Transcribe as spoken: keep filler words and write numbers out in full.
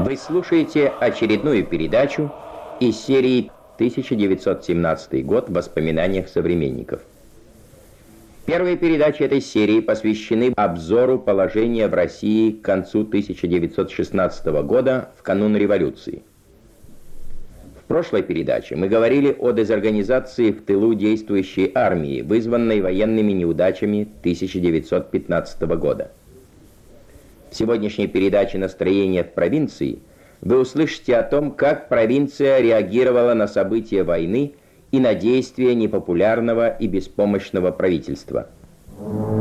Вы слушаете очередную передачу из серии тысяча девятьсот семнадцатый год в воспоминаниях современников. Первые передачи этой серии посвящены обзору положения в России к концу тысяча девятьсот шестнадцатого года, в канун революции. В прошлой передаче мы говорили о дезорганизации в тылу действующей армии, вызванной военными неудачами тысяча девятьсот пятнадцатого года. В сегодняшней передаче «Настроение в провинции» вы услышите о том, как провинция реагировала на события войны и на действия непопулярного и беспомощного правительства.